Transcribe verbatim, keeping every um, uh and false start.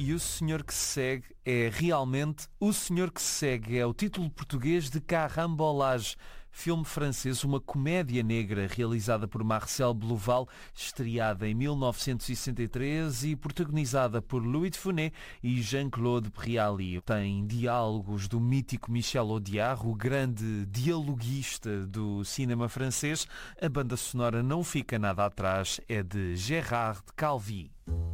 E O Senhor que se segue é realmente O Senhor que se segue. É o título português de Carambolage, filme francês, uma comédia negra realizada por Marcel Bluval, estreada em mil novecentos e sessenta e três e protagonizada por Louis de Funès e Jean-Claude Brialy. Tem diálogos do mítico Michel Audiard, o grande dialoguista do cinema francês. A banda sonora não fica nada atrás, é de Gérard Calvi.